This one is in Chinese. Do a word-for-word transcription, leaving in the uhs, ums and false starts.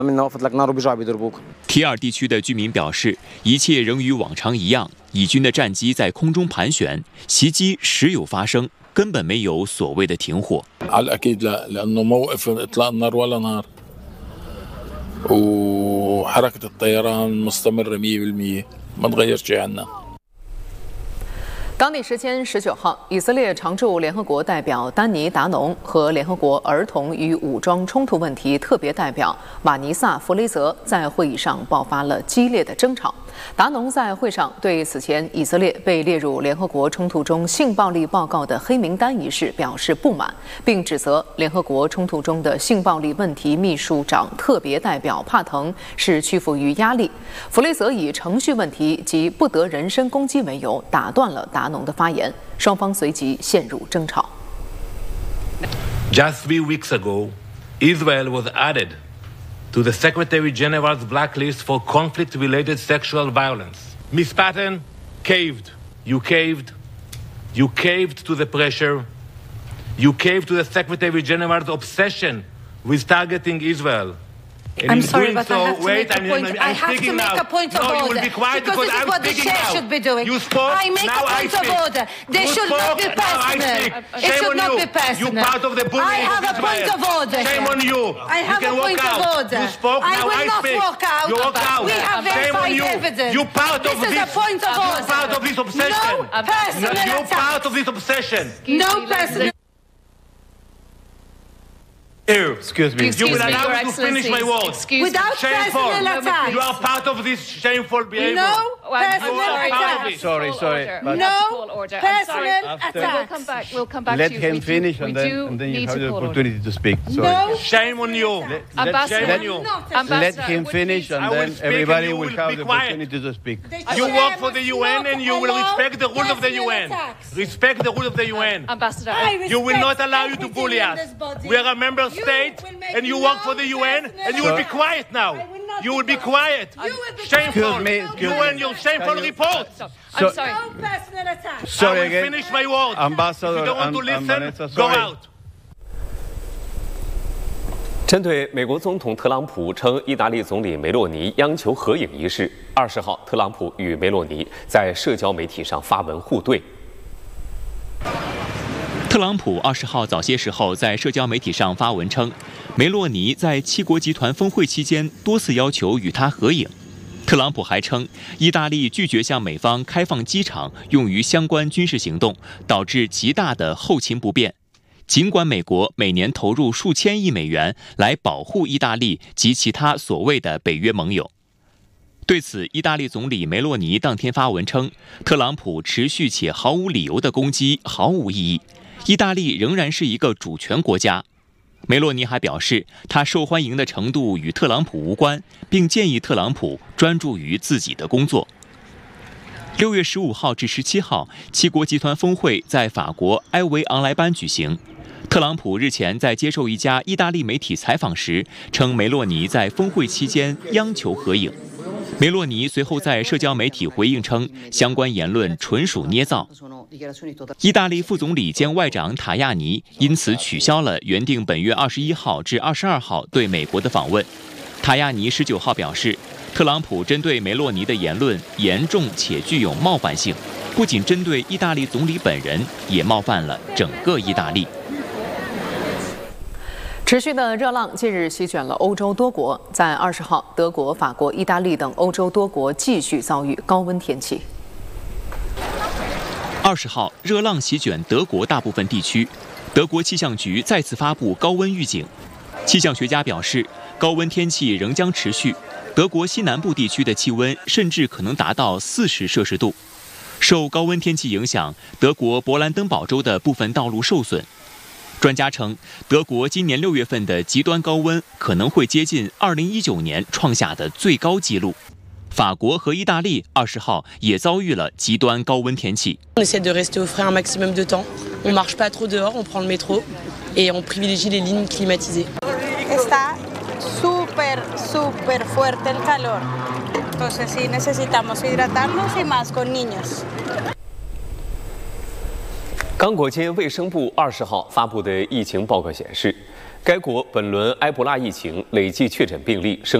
提尔地区的居民表示，一切仍与往常一样，以军的战机在空中盘旋，袭击时有发生，根本没有所谓的停火。 وحركة الطيران مستمرة مية بالمية ما تغيرش شيء عنا。 当地时间十九号，以色列常驻联合国代表丹尼·达农和联合国儿童与武装冲突问题特别代表瓦尼萨·弗雷泽在会议上爆发了激烈的争吵。达农在会上对此前以色列被列入联合国冲突中性暴力报告的黑名单一事表示不满，并指责联合国冲突中的性暴力问题秘书长特别代表帕滕是屈服于压力。弗雷泽以程序问题及不得人身攻击为由打断了达农的发言，双方随即陷入争吵。 Just three weeks ago, Israel was added to the Secretary General's blacklist for conflict-related sexual violence. Miz Patton caved. You caved. You caved to the pressure. You caved to the Secretary General's obsession with targeting Israel. And I'm in sorry, doing but so, I have to wait, make a I'm, point. I'm, I'm I have to make now. a point of no, order. you will be quiet because because this is I'm what the speaking chair now. should be doing. You spoke, I make now a point I of speak. order. They you should spoke, not be now I personal. speak. It Shame should on not you. be personal. You part of the bullying I have of a point Israel. of order. Shame on you. I have you can a point walk of out. order. You spoke, I now will I not speak. walk out. You walk out. We have Shame on verified you. evidence. You part this of is this. a point of order. You part of this obsession. No personal You attack. part of this obsession. No personal. Excuse me. Excuse you will me, allow Your me to finish my Excellencies. words. Excuse Without Shameful. personal attack. You are part of this shameful behavior. No Well, I'm personal sorry, attack. Sorry, sorry, but- No order. I'm personal sorry. attack. We'll come back. We'll come back Let to you. him We do- finish, we and then, do and then you need have to the call order. opportunity to speak. Sorry. No. Shame on you. Let, Ambassador, Shame on you. let Ambassador, him would finish, please- I and will then speak and everybody you will will have be the quiet. opportunity to speak. You work for the U N and you will respect the rules of the U N. Respect the rules of the U N. Ambassador, You will not allow you to bully us. We are a member state and you work for the U N and you will be quiet now. You will be quiet. Shameful. Excuse me, excuse You me. and your shameful Can you- report. I'm sorry. No personal attack. Sorry I will again. finish my words. Ambassador If you don't want to and- and listen, Vanessa, go sorry. out. 针对美国总统特朗普称意大利总理梅洛尼央求合影一事，二十号，特朗普与梅洛尼在社交媒体上发文互怼。 特朗普二十号早些时候在社交媒体上发文称，梅洛尼在七国集团峰会期间多次要求与他合影。特朗普还称，意大利拒绝向美方开放机场用于相关军事行动，导致极大的后勤不便。尽管美国每年投入数千亿美元来保护意大利及其他所谓的北约盟友。对此，意大利总理梅洛尼当天发文称，特朗普持续且毫无理由的攻击毫无意义，意大利仍然是一个主权国家。梅洛尼还表示，他受欢迎的程度与特朗普无关，并建议特朗普专注于自己的工作。六月十五号至十七号，七国集团峰会在法国埃维昂莱班举行。特朗普日前在接受一家意大利媒体采访时，称梅洛尼在峰会期间央求合影。梅洛尼随后在社交媒体回应称，相关言论纯属捏造。意大利副总理兼外长塔亚尼因此取消了原定本月二十一号至二十二号对美国的访问。塔亚尼十九号表示，特朗普针对梅洛尼的言论严重且具有冒犯性，不仅针对意大利总理本人，也冒犯了整个意大利。 持续的热浪近日席卷了欧洲多国，在二十号，德国、法国、意大利等欧洲多国继续遭遇高温天气。 二十号，热浪席卷德国大部分地区，德国气象局再次发布高温预警。气象学家表示，高温天气仍将持续，德国西南部地区的气温甚至可能达到四十摄氏度。受高温天气影响，德国勃兰登堡州的部分道路受损。专家称，德国今年六月份的极端高温可能会接近二零一九年创下的最高纪录。法国和意大利二十号也遭遇了极端高温天气。 On essaie de rester au frais un maximum de temps. On marche pas trop dehors, on prend le métro et on privilégie les lignes climatisées. Está súper súper fuerte el calor. Entonces sí necesitamos hidratarnos y más con niños. 刚果金卫生部二十号发布的疫情报告显示， 该国本轮埃博拉疫情累计确诊病例升。